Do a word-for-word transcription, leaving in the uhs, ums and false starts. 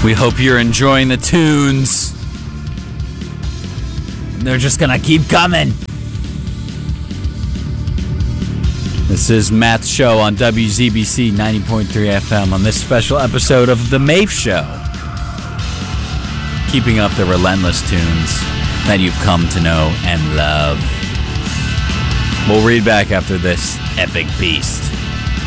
We hope you're enjoying the tunes. They're just gonna keep coming. This is Matt's show on W Z B C ninety point three F M on this special episode of The Maeve Show. Keeping up the relentless tunes that you've come to know and love. We'll read back after this epic beast.